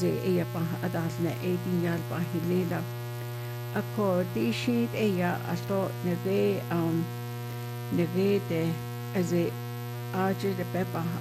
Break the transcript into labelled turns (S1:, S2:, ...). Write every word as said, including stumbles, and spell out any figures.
S1: ella pa adalne eighteen yal pa hilila ako di sheet ella asto neve um neve de as a archer de pepa